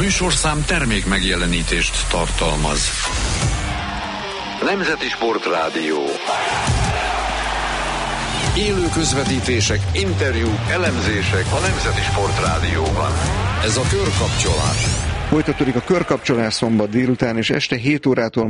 műsorszám termék megjelenítést tartalmaz. Nemzeti Sportrádió. Élő közvetítések, interjúk, elemzések a Nemzeti Sportrádióban. Ez a Körkapcsolás. Folytatódik a Körkapcsolás szombat délután, és este 7 órától